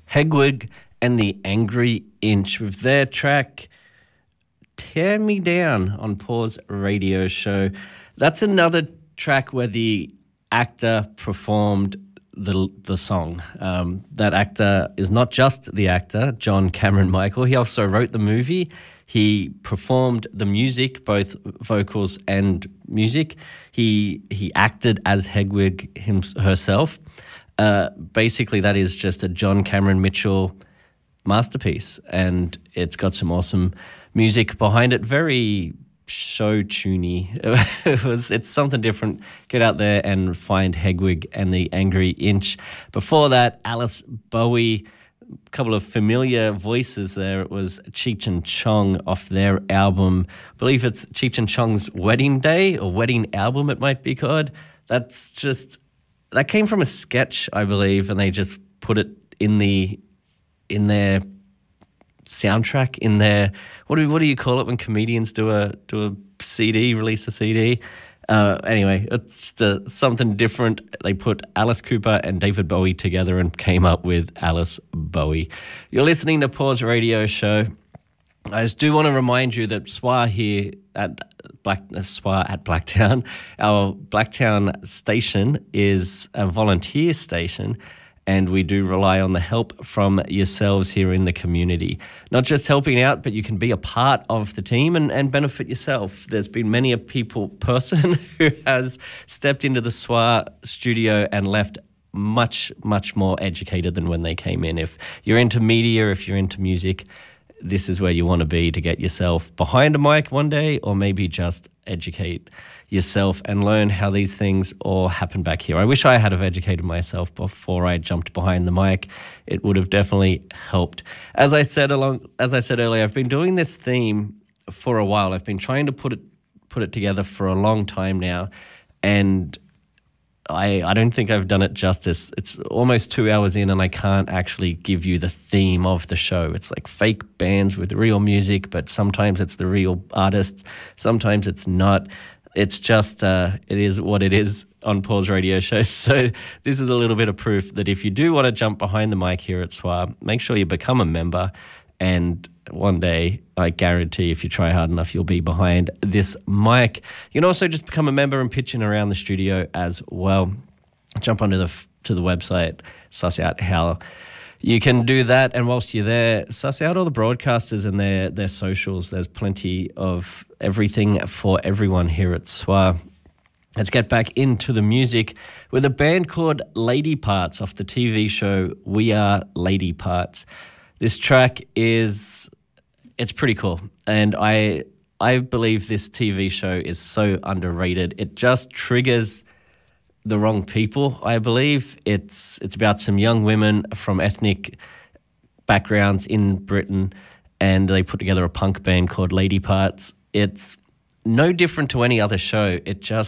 Hegwig and the Angry Inch with their track Tear Me Down on Pause Radio Show. That's another track where the actor performed the song. That actor is not just the actor, John Cameron Michael. He also wrote the movie. He performed the music, both vocals and music. He acted as Hegwig herself. Basically, that is just a John Cameron Mitchell masterpiece, and it's got some awesome music behind it. Very show tuney. It's something different. Get out there and find Hegwig and the Angry Inch. Before that, Alice Bowie. A couple of familiar voices there. It was Cheech and Chong off their album. I believe it's Cheech and Chong's Wedding Day or Wedding Album, it might be called. That came from a sketch, I believe, and they just put it in their soundtrack, in their what do you call it when comedians do a CD, release a CD? Anyway, it's just something different. They put Alice Cooper and David Bowie together and came up with Alice Bowie. You're listening to Pause Radio Show. I just do want to remind you that SWA here at Blacktown, our Blacktown station is a volunteer station, and we do rely on the help from yourselves here in the community. Not just helping out, but you can be a part of the team and benefit yourself. There's been many a person who has stepped into the SWA studio and left much, much more educated than when they came in. If you're into media, if you're into music, this is where you want to be to get yourself behind a mic one day, or maybe just educate yourself and learn how these things all happen back here. I wish I had have educated myself before I jumped behind the mic. It would have definitely helped. As I said earlier, I've been doing this theme for a while. I've been trying to put it together for a long time now, and I don't think I've done it justice. It's almost 2 hours in and I can't actually give you the theme of the show. It's like fake bands with real music, but sometimes it's the real artists, sometimes it's not. It's just, it is what it is on Pause Radio Show. So this is a little bit of proof that if you do want to jump behind the mic here at SWA, make sure you become a member, and one day, I guarantee if you try hard enough, you'll be behind this mic. You can also just become a member and pitch in around the studio as well. Jump onto to the website, suss out how you can do that. And whilst you're there, suss out all the broadcasters and their socials. There's plenty of everything for everyone here at SWA. Let's get back into the music with a band called Lady Parts off the TV show We Are Lady Parts. This track it's pretty cool, and I believe this TV show is so underrated. It just triggers the wrong people, I believe. It's about some young women from ethnic backgrounds in Britain, and they put together a punk band called Lady Parts. It's no different to any other show.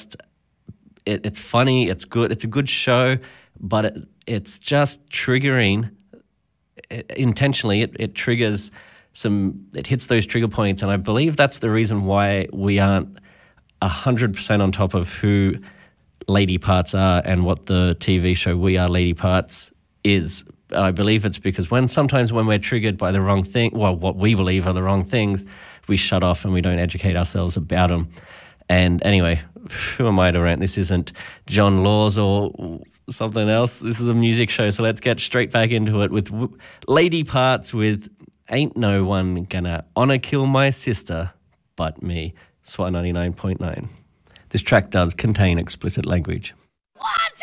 It's funny, it's good, it's a good show, but it's just triggering. Intentionally, it triggers it hits those trigger points, and I believe that's the reason why we aren't 100% on top of who Lady Parts are and what the TV show We Are Lady Parts is. I believe it's because sometimes when we're triggered by the wrong thing, well, what we believe are the wrong things, we shut off and we don't educate ourselves about them. And anyway, who am I to rant? This isn't John Laws or something else. This is a music show, so let's get straight back into it with Lady Parts with Ain't No One Gonna Honor Kill My Sister But Me, SWA 99.9. This track does contain explicit language.